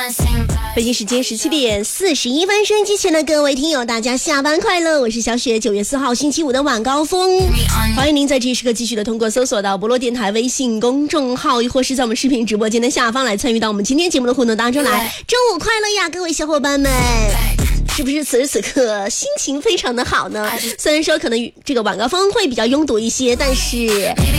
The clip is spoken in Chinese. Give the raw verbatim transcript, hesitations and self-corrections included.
北京时间十七点四十一分，收音机前的各位听友，大家下班快乐！我是小雪，九月四号星期五的晚高峰，欢迎您在这时刻继续的通过搜索到博洛电台微信公众号，亦或是在我们视频直播间的下方来参与到我们今天节目的互动当中来。中午快乐呀，各位小伙伴们！是不是此时此刻心情非常的好呢？虽然说可能这个晚高峰会比较拥堵一些，但是